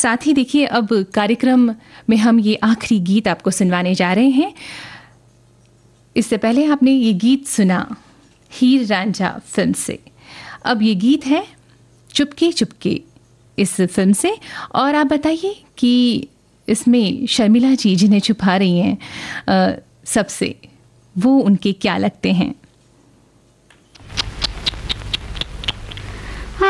साथ ही देखिए अब कार्यक्रम में हम ये आखिरी गीत आपको सुनवाने जा रहे हैं। इससे पहले आपने ये गीत सुना हीर रांझा फिल्म से। अब ये गीत है चुपके चुपके इस फिल्म से। और आप बताइए कि इसमें शर्मिला जी जिन्हें छुपा रही हैं सबसे, वो उनके क्या लगते हैं?